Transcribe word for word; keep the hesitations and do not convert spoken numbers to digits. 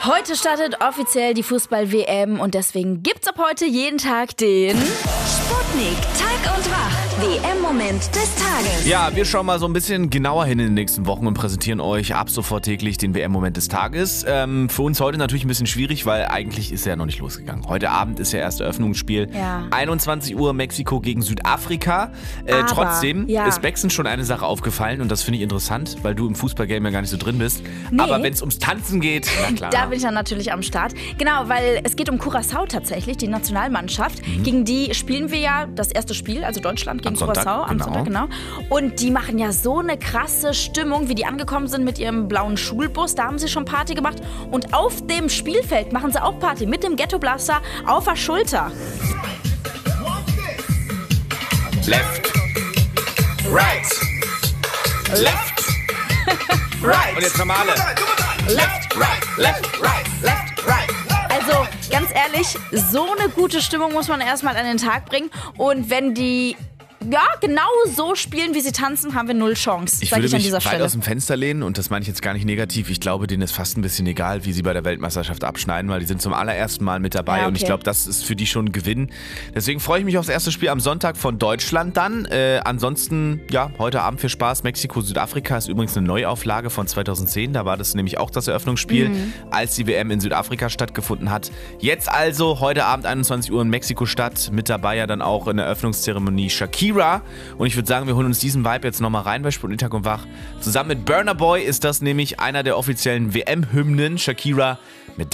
Heute startet offiziell die Fußball-W M und deswegen gibt's ab heute jeden Tag den Sputnik Tag und Wach, W M-Moment des Tages. Ja, wir schauen mal so ein bisschen genauer hin in den nächsten Wochen und präsentieren euch ab sofort täglich den W M-Moment des Tages. Ähm, für uns heute natürlich ein bisschen schwierig, weil eigentlich ist er ja noch nicht losgegangen. Heute Abend ist ja erst Eröffnungsspiel. Ja. einundzwanzig Uhr Mexiko gegen Südafrika. Äh, Aber, trotzdem ja. ist Bexen schon eine Sache aufgefallen und das finde ich interessant, weil du im Fußballgame ja gar nicht so drin bist. Nee. Aber wenn es ums Tanzen geht, na klar. Da bin ich dann natürlich am Start. Genau, weil es geht um Curaçao tatsächlich, die Nationalmannschaft. Mhm. Gegen die spielen wir ja das erste Spiel, also Deutschland gegen am Sonntag, Curaçao am genau. Sonntag, genau. Und die machen ja so eine krasse Stimmung, wie die angekommen sind mit ihrem blauen Schulbus. Da haben sie schon Party gemacht. Und auf dem Spielfeld machen sie auch Party mit dem Ghetto Blaster auf der Schulter. Left, right, left, right. Und jetzt normale. Left, right, left, right, left, right. Also, ganz ehrlich, so eine gute Stimmung muss man erstmal an den Tag bringen. Und wenn die ja genau so spielen, wie sie tanzen, haben wir null Chance, Ich sag würde ich an mich dieser weit Stelle. aus dem Fenster lehnen und das meine ich jetzt gar nicht negativ. Ich glaube, denen ist fast ein bisschen egal, wie sie bei der Weltmeisterschaft abschneiden, weil die sind zum allerersten Mal mit dabei Ja, okay. und ich glaube, das ist für die schon ein Gewinn. Deswegen freue ich mich aufs erste Spiel am Sonntag von Deutschland dann. Äh, ansonsten, ja, heute Abend viel Spaß. Mexiko, Südafrika ist übrigens eine Neuauflage von zweitausendzehn. Da war das nämlich auch das Eröffnungsspiel, mhm. als die W M in Südafrika stattgefunden hat. Jetzt also heute Abend einundzwanzig Uhr in Mexiko-Stadt. Mit dabei ja dann auch in der Eröffnungszeremonie Shakira. Und ich würde sagen, wir holen uns diesen Vibe jetzt nochmal rein bei Sputnik Tag und Wach. Zusammen mit Burna Boy ist das nämlich einer der offiziellen W M-Hymnen. Shakira